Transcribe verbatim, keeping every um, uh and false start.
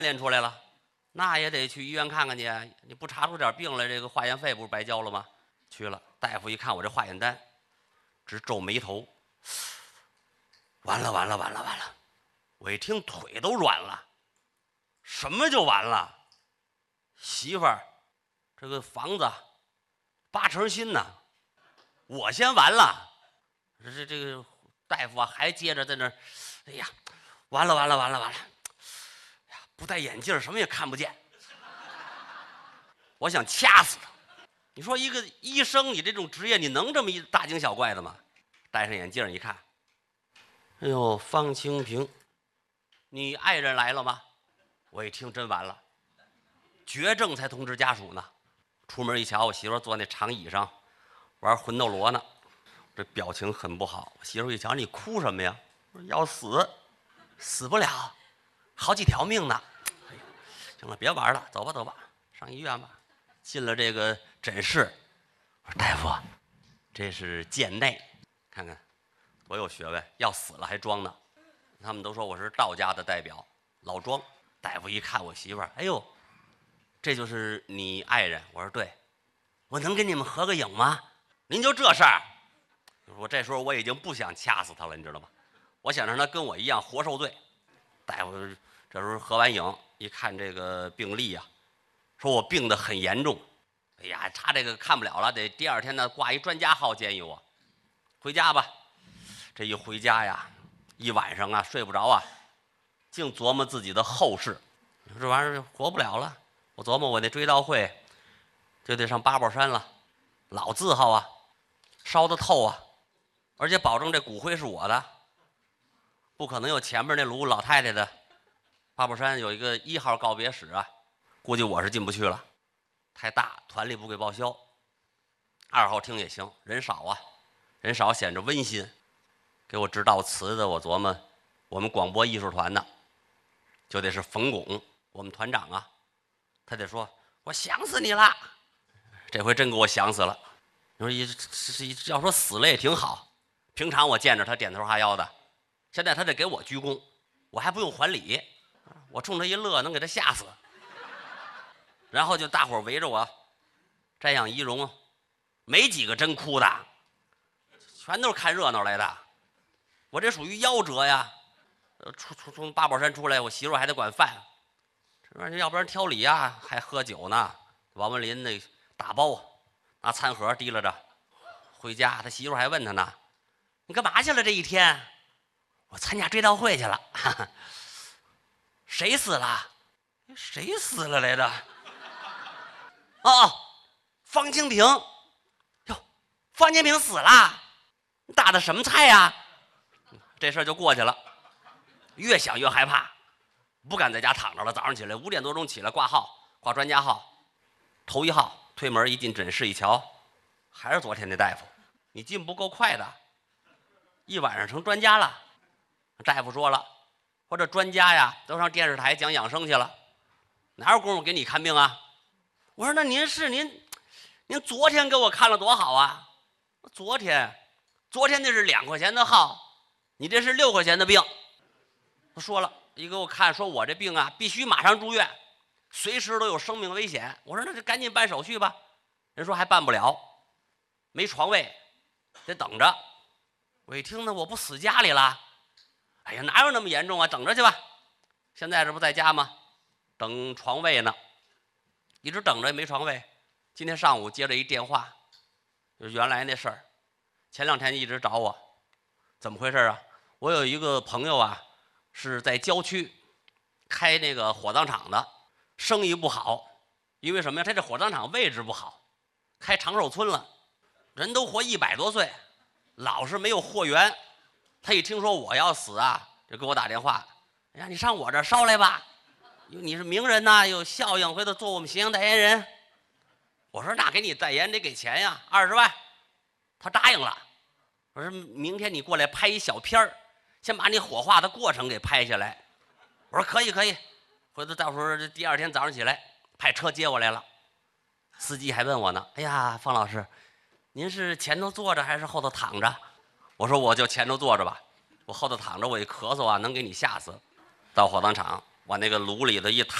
练出来了，那也得去医院看看去。你不查出点病来，这个化验费不是白交了吗？去了，大夫一看我这化验单，直皱眉头。完了完了完了完了！我一听腿都软了。什么就完了？媳妇儿，这个房子八成新呢，我先完了。这这这个大夫啊，还接着在那儿，哎呀，完了完了完了完了！哎呀，不戴眼镜什么也看不见。我想掐死他。你说一个医生，你这种职业，你能这么一大惊小怪的吗？戴上眼镜一看，哎呦，方清平，你爱人来了吗？我一听真完了，绝症才通知家属呢。出门一瞧，我媳妇坐那长椅上玩魂斗罗呢，这表情很不好。我媳妇一瞧，你哭什么呀？我说要死，死不了，好几条命呢。哎呀，行了，别玩了，走吧走吧，上医院吧。进了这个诊室，我说大夫，这是贱内，看看多有学问，要死了还装呢。他们都说我是道家的代表，老庄。大夫一看我媳妇儿，哎呦，这就是你爱人？我说对。我能跟你们合个影吗？您就这事儿？我这时候我已经不想掐死他了，你知道吗？我想让他跟我一样活受罪。大夫这时候合完影，一看这个病历呀、啊，说我病得很严重。哎呀，他这个看不了了，得第二天呢挂一专家号建议我回家吧。这一回家呀，一晚上啊睡不着啊，净琢磨自己的后事。你说这玩意儿活不了了，我琢磨我那追悼会就得上八宝山了，老字号啊，烧得透啊，而且保证这骨灰是我的，不可能有前面那炉老太太的。八宝山有一个一号告别室啊，估计我是进不去了，太大，团里不给报销。二号厅也行，人少啊，人少显着温馨。给我致悼词的，我琢磨我们广播艺术团呢，就得是冯巩，我们团长啊，他得说我想死你了。这回真给我想死了。你说要说死了也挺好，平常我见着他点头哈腰的，现在他得给我鞠躬，我还不用还礼，我冲他一乐能给他吓死。然后就大伙围着我瞻仰遗容，没几个真哭的，全都是看热闹来的。我这属于夭折呀，出出从八宝山出来，我媳妇还得管饭，这要不然挑礼啊，还喝酒呢。王文林那打包拿餐盒提拉着回家，他媳妇还问他呢：“你干嘛去了这一天？”我参加追悼会去了。哈哈，谁死了？谁死了来着？哦，方清平。哟，方清平死了？你打的什么菜呀？这事儿就过去了。越想越害怕，不敢在家躺着了。早上起来五点多钟起来挂号，挂专家号，头一号推门一进诊室一瞧，还是昨天那大夫。你进不够快的，一晚上成专家了。大夫说了，说这专家呀都上电视台讲养生去了，哪有功夫给你看病啊？我说那您是您，您昨天给我看了多好啊！昨天，昨天那是两块钱的号，你这是六块钱的病。他说了，一给我看，说我这病啊必须马上住院，随时都有生命危险。我说那就赶紧办手续吧。人说还办不了，没床位，得等着。我一听呢，我不死家里了？哎呀，哪有那么严重啊？等着去吧。现在这不在家吗？等床位呢，一直等着也没床位。今天上午接了一电话，就是原来那事儿。前两天一直找我，怎么回事啊？我有一个朋友啊，是在郊区开那个火葬场的，生意不好。因为什么呀？他这火葬场位置不好，开长寿村了，人都活一百多岁，老是没有货源。他一听说我要死啊，就给我打电话：“哎呀，你上我这儿捎来吧，你是名人呐，有效应，回头做我们形象代言人。”我说：“那给你代言得给钱呀，二十万。”他答应了。我说：“明天你过来拍一小片儿，先把你火化的过程给拍下来。”我说：“可以，可以。”回头到时候第二天早上起来派车接我来了。司机还问我呢：“哎呀，方老师，您是前头坐着还是后头躺着？”我说：“我就前头坐着吧，我后头躺着，我一咳嗽啊，能给你吓死。”到火葬场， 往那个炉里头一